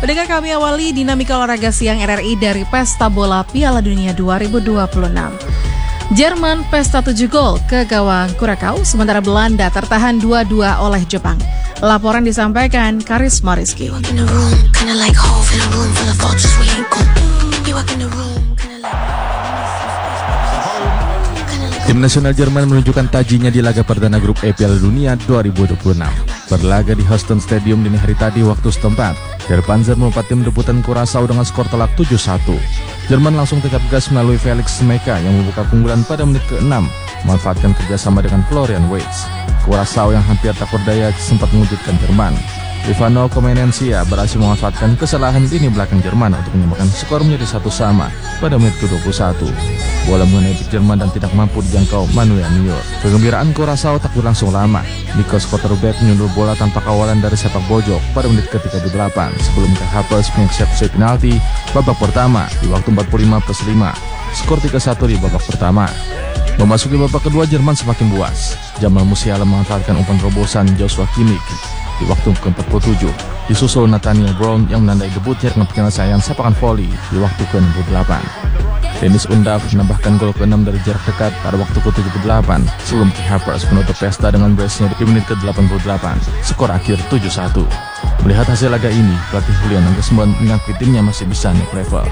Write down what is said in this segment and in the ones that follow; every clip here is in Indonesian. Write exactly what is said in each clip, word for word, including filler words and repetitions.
Pendengar, kami awali dinamika olahraga siang R R I dari Pesta Bola Piala Dunia dua ribu dua puluh enam. Jerman pesta tujuh gol ke gawang Kurakau, sementara Belanda tertahan dua dua oleh Jepang. Laporan disampaikan Karisma Rizky. Tim nasional Jerman menunjukkan tajinya di laga perdana grup E Piala Dunia dua ribu dua puluh enam. Berlaga di Houston Stadium dini hari tadi waktu setempat, Der Panzer melompat tim debutan Curaçao dengan skor telak tujuh satu. Jerman langsung tegap gas melalui Felix Smeka yang membuka keunggulan pada menit keenam, memanfaatkan kerjasama dengan Florian Wirtz. Curaçao yang hampir tak berdaya sempat mengejutkan Jerman. Ivano Comenencia berhasil memanfaatkan kesalahan lini belakang Jerman untuk menyamakan skor menjadi satu sama pada menit ke dua puluh satu. Bola mengenai bek Jerman dan tidak mampu dijangkau Manuel Neuer. Kegembiraan Curaçao tak berlangsung lama. Nikos quarterback menyundul bola tanpa kawalan dari sepak pojok pada menit ke tiga puluh delapan sebelum Kai Havertz mengeksekusi penalti babak pertama di waktu empat puluh lima plus lima. Skor tiga satu di babak pertama. Memasuki babak kedua, Jerman semakin buas. Jamal Musiala memanfaatkan umpan terobosan Joshua Kimmich di waktu ke empat puluh tujuh. Disusul Nathaniel Brown yang menandai debutnya dengan penyelesaian sepakan voli di waktu ke enam puluh delapan. Dennis Undav menambahkan gol keenam dari jarak dekat pada waktu ke tujuh puluh delapan sebelum Kai Havertz menutup pesta dengan brace-nya di menit ke delapan puluh delapan. Skor akhir tujuh satu. Melihat hasil laga ini, pelatih Julian Nagelsmann mengakui timnya masih bisa naik level.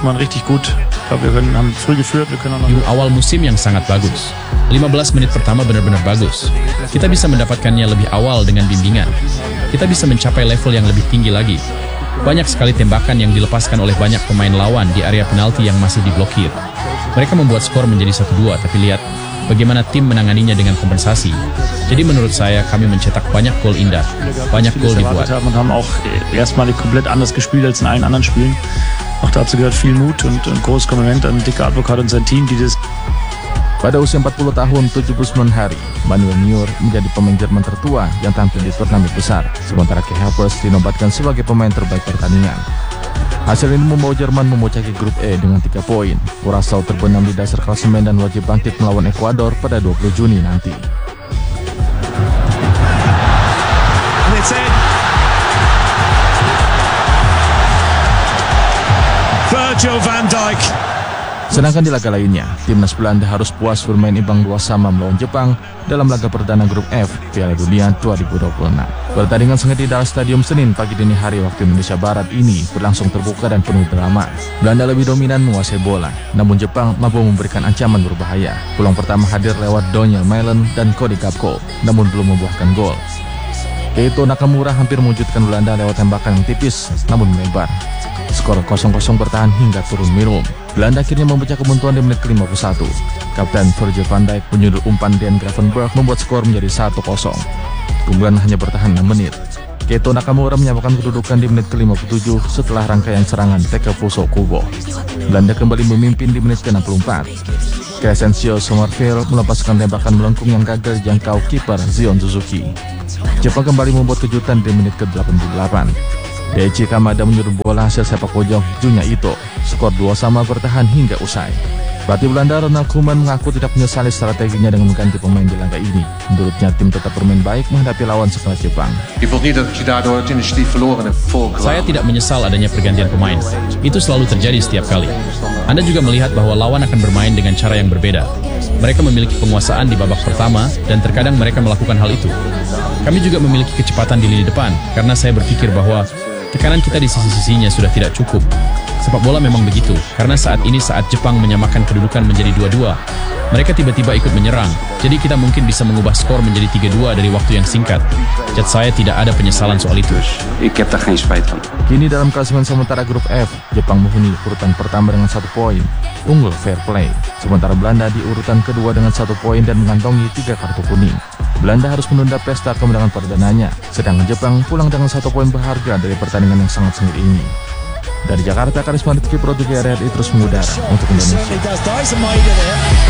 Di awal musim yang sangat bagus. lima belas menit pertama benar-benar bagus. Kita bisa mendapatkannya lebih awal dengan bimbingan. Kita bisa mencapai level yang lebih tinggi lagi. Banyak sekali tembakan yang dilepaskan oleh banyak pemain lawan di area penalti yang masih diblokir. Mereka membuat skor menjadi satu dua, tapi lihat bagaimana tim menanganinya dengan kompensasi. Jadi menurut saya kami mencetak banyak gol indah, banyak gol dibuat. Wir haben auch erstmalig komplett anders gespielt als in allen anderen Spielen. Auch dazu gehört viel Mut und ein großes Kompliment an Dicker Advokat und sein Team, die das. Pada usia empat puluh tahun tujuh puluh sembilan hari, Manuel Neuer menjadi pemain Jerman tertua yang tampil di turnamen besar, sementara Kai Havertz dinobatkan sebagai pemain terbaik pertandingan. Hasil ini membawa Jerman memecahkan grup E dengan tiga poin. Curaçao terbenam di dasar klasemen dan wajib bangkit melawan Ekuador pada dua puluh Juni nanti. Virgil van Dijk. Sedangkan di laga lainnya, timnas Belanda harus puas bermain imbang dua sama melawan Jepang dalam laga perdana grup F Piala Dunia dua ribu dua puluh enam. Pertandingan sengit di Dallas Stadium Senin pagi dini hari waktu Indonesia Barat ini berlangsung terbuka dan penuh drama. Belanda lebih dominan menguasai bola, namun Jepang mampu memberikan ancaman berbahaya. Peluang pertama hadir lewat Daniel Malen dan Cody Gakpo, namun belum membuahkan gol. Keito Nakamura hampir mewujudkan Belanda lewat tembakan yang tipis, namun melebar. Skor kosong kosong bertahan hingga turun minum. Belanda akhirnya memecah kebuntuan di menit ke lima puluh satu. Kapten Virgil van Dijk menyundul umpan Dan Gravenberch membuat skor menjadi satu kosong. Keunggulan hanya bertahan enam menit. Keito Nakamura menyamakan kedudukan di menit ke lima puluh tujuh setelah rangkaian serangan Takefusa Kubo. Belanda kembali memimpin di menit ke enam puluh empat. Crescencio Somerville melepaskan tembakan melengkung yang gagal dijangkau kiper Zion Suzuki. Jepang kembali membuat kejutan di menit ke delapan puluh delapan. Daichi Kamada menyuruh bola hasil sepak pojok Junya Ito. Skor dua sama bertahan hingga usai. Pelatih Belanda Ronald Koeman mengaku tidak menyesali strateginya dengan mengganti pemain di laga ini. Menurutnya tim tetap bermain baik menghadapi lawan sekelas Jepang. Saya tidak menyesal adanya pergantian pemain. Itu selalu terjadi setiap kali. Anda juga melihat bahwa lawan akan bermain dengan cara yang berbeda. Mereka memiliki penguasaan di babak pertama dan terkadang mereka melakukan hal itu. Kami juga memiliki kecepatan di lini depan karena saya berpikir bahwa tekanan kita di sisi-sisinya sudah tidak cukup. Sepak bola memang begitu, karena saat ini saat Jepang menyamakan kedudukan menjadi dua dua, mereka tiba-tiba ikut menyerang, jadi kita mungkin bisa mengubah skor menjadi tiga dua dari waktu yang singkat. Jadi saya tidak ada penyesalan soal itu. Kini dalam klasemen sementara grup F, Jepang menghuni urutan pertama dengan satu poin, unggul fair play. Sementara Belanda di urutan kedua dengan satu poin dan mengantongi tiga kartu kuning. Belanda harus menunda pesta kemenangan perdananya, sedangkan Jepang pulang dengan satu poin berharga dari pertandingan yang sangat sengit ini. Dari Jakarta, Karisma Rizky, Pro tiga R R I terus mengudara untuk Indonesia.